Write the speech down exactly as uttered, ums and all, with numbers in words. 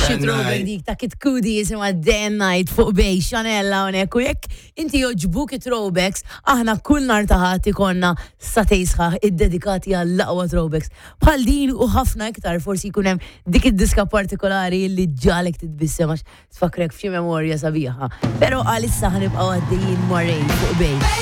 xi throwback dik ta' Kid Cudi jisimha Day and Night fuq bej Chanella hawnhekk u jekk inti joġbuk it-throwbacks aħna kull nhar ta' ħadd ikonna satej sħaħ iddedikati għall-aqwa throwbacks. Bħal din u ħafna iktar forsi jkun hemm dik id-diska partikolari li ġalek titbissem għax tfakrek f'xi memorja sabiħa. Però għalissa ħanibqgħu għaddejjin marrej fuq bej.